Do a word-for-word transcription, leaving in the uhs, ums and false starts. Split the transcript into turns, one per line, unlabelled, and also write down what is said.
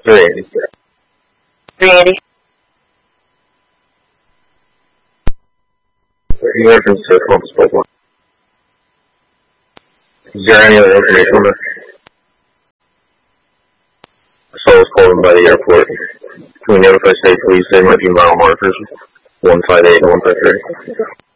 three eighty.
three eighty.
American to Columbus Pipeline. Is there any other information on this? So I was called by the airport. Can we notify state police they might be mile markers? one five eight and one five three.